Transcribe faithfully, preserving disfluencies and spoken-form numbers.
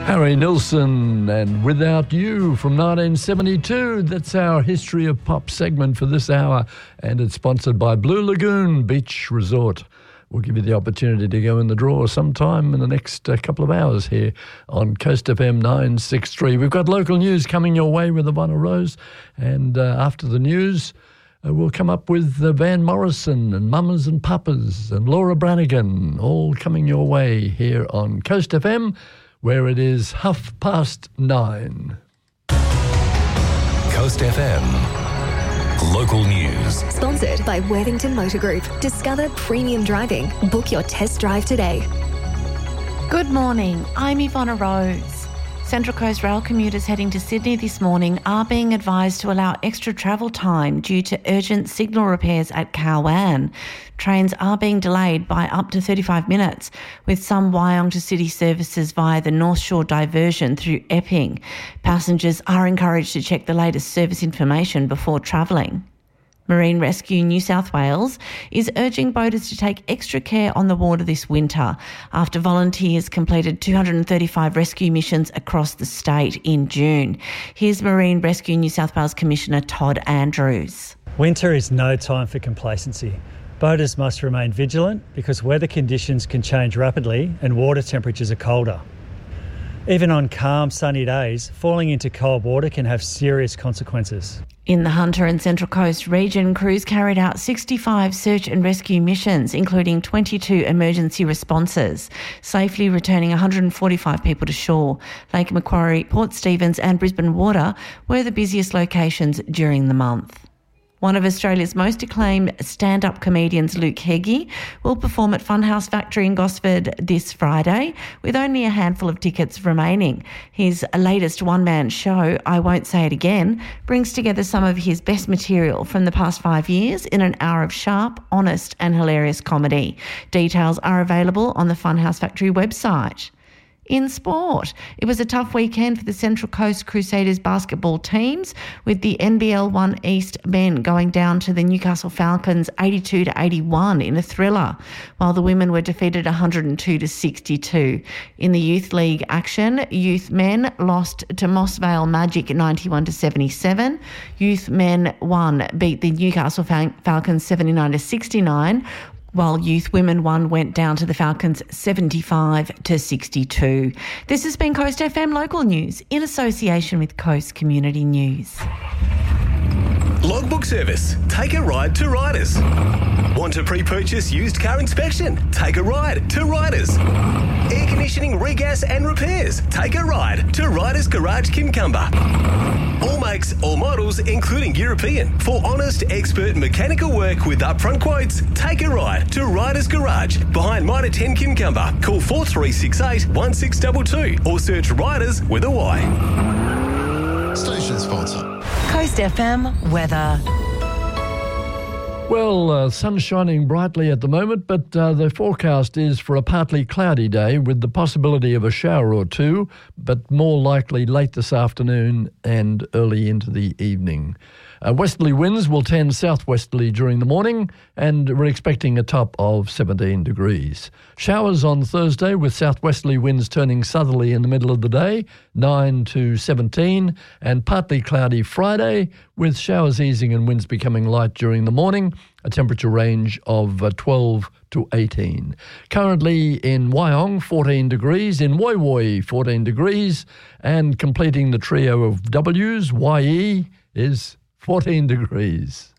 Harry Nilsson and Without You from nineteen seventy-two. That's our History of Pop segment for this hour, and it's sponsored by Blue Lagoon Beach Resort. We'll give you the opportunity to go in the draw sometime in the next uh, couple of hours here on Coast F M nine sixty-three. We've got local news coming your way with Ivana Rose, and uh, after the news, uh, we'll come up with uh, Van Morrison and Mamas and Papas and Laura Branigan, all coming your way here on Coast F M, where it is half past nine. Coast F M. Local news. Sponsored by Worthington Motor Group. Discover premium driving. Book your test drive today. Good morning. I'm Ivana Rose. Central Coast Rail commuters heading to Sydney this morning are being advised to allow extra travel time due to urgent signal repairs at Cowan. Trains are being delayed by up to thirty-five minutes, with some Wyong to City services via the North Shore diversion through Epping. Passengers are encouraged to check the latest service information before travelling. Marine Rescue New South Wales is urging boaters to take extra care on the water this winter after volunteers completed two hundred thirty-five rescue missions across the state in June. Here's Marine Rescue New South Wales Commissioner Todd Andrews. Winter is no time for complacency. Boaters must remain vigilant because weather conditions can change rapidly and water temperatures are colder. Even on calm, sunny days, falling into cold water can have serious consequences. In the Hunter and Central Coast region, crews carried out sixty-five search and rescue missions, including twenty-two emergency responses, safely returning one hundred forty-five people to shore. Lake Macquarie, Port Stephens and Brisbane Water were the busiest locations during the month. One of Australia's most acclaimed stand-up comedians, Luke Heggie, will perform at Funhouse Factory in Gosford this Friday, with only a handful of tickets remaining. His latest one-man show, I Won't Say It Again, brings together some of his best material from the past five years in an hour of sharp, honest and hilarious comedy. Details are available on the Funhouse Factory website. In sport, it was a tough weekend for the Central Coast Crusaders basketball teams, with the N B L One East men going down to the Newcastle Falcons eighty-two to eighty-one in a thriller, while the women were defeated one hundred two to sixty-two. In the Youth League action, youth men lost to Moss Vale Magic ninety-one to seventy-seven. Youth men one beat the Newcastle Fal- Falcons seventy-nine to sixty-nine. While Youth Women one went down to the Falcons seventy-five to sixty-two. This has been Coast F M Local News in association with Coast Community News. Logbook service. Take a ride to Riders. Want to pre-purchase used car inspection? Take a ride to Riders. Air conditioning, regas and repairs? Take a ride to Riders Garage Kimcumber. All makes, all models, including European. For honest, expert mechanical work with upfront quotes, take a ride to Riders Garage behind Mitre ten Kimcumber. Call four three six eight, one six two two or search Riders with a Y. Station sponsor. Coast F M weather. Well, uh, sun's shining brightly at the moment, but uh, the forecast is for a partly cloudy day with the possibility of a shower or two, but more likely late this afternoon and early into the evening. Uh, westerly winds will tend southwesterly during the morning, and we're expecting a top of seventeen degrees. Showers on Thursday with southwesterly winds turning southerly in the middle of the day, nine to seventeen, and partly cloudy Friday with showers easing and winds becoming light during the morning, a temperature range of uh, twelve to eighteen. Currently in Wyong, fourteen degrees, in Woy Woy, fourteen degrees, and completing the trio of W's, Y E is fourteen degrees.